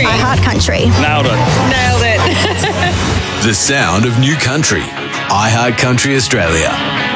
iHeart Country. Nailed it. Nailed it. The sound of new country. iHeart Country Australia.